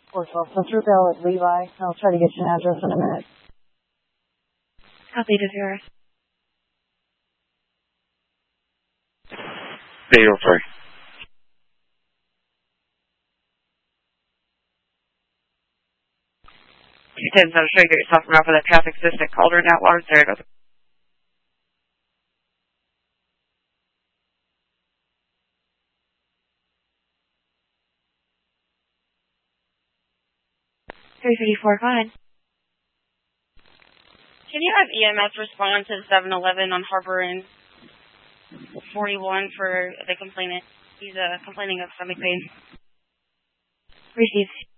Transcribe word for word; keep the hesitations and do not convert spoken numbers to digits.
four twelve Central Bell at Levi. I'll try to get you an address in a minute. Copy to zero. Zero three. ten, so I'm sure you get yourself from out for that traffic assistant. Calder and Outlaws. There you go. three thirty-four, go ahead. Can you have E M S respond to seven eleven on Harbor and forty-one for the complainant? He's uh, complaining of stomach pain. Received.